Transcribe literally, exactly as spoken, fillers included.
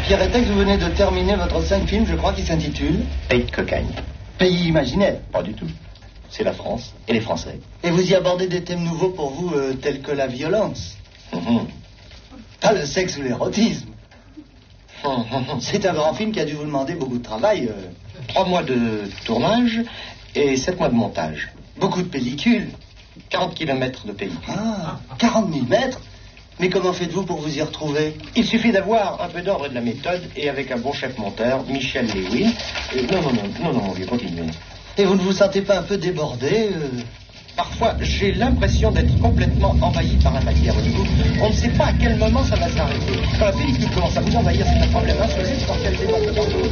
Pierre Etex, vous venez de terminer votre cinq film, je crois, qui s'intitule Pays de cocagne. Pays imaginaire. Pas du tout. C'est la France et les Français. Et vous y abordez des thèmes nouveaux pour vous, euh, tels que la violence. Mm-hmm. Pas le sexe ou l'érotisme. Mm-hmm. C'est un grand film qui a dû vous demander beaucoup de travail. Euh... Trois mois de tournage et sept mois de montage. Beaucoup de pellicules. quarante kilomètres de pays. Ah, quarante mille mètres. Mais comment faites-vous pour vous y retrouver? Il suffit d'avoir un peu d'ordre et de la méthode, et avec un bon chef monteur, Michel Lewin. Euh, non, non, non, non, non, mon vieux, continuez. Et vous ne vous sentez pas un peu débordé euh... Parfois, j'ai l'impression d'être complètement envahi par la matière. On ne sait pas à quel moment ça va s'arrêter. Quand la pellicule commence à vous envahir, c'est un problème. Hein, choisissez par quel débat.